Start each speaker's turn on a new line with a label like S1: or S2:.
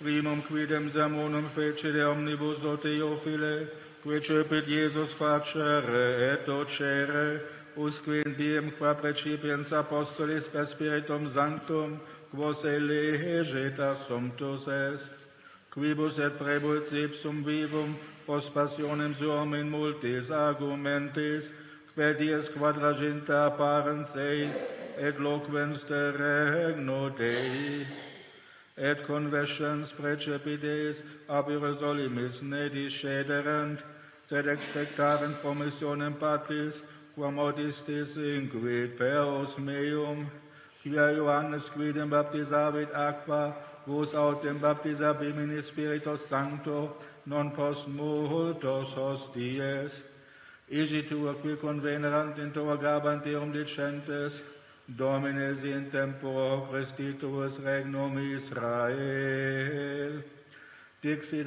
S1: primum quidem sermonum fecere omnibus o Theophile, que cepit Jesus facere et docere, usque in diem qua precipiens apostolis per Spiritum Sanctum, quos eleget assumptus est, quibus et prebut ipsum vivum, post passionem suum in multis argumentis, quae dies quadraginta apparens eis, et loquens de regno Dei, et convescens precepites ab Hierosolimis ne discederent, sed expectarent promissionem Patris, quam modistis inquit peos meum, quia Johannes quidem baptisavit aqua, vos autem baptisabimini Spiritus Sancto, non post multos hosties. Igitur qui convenerant interrogabant eum dicentes, Domine si in tempore Christi tuus regnum Israel. Dixit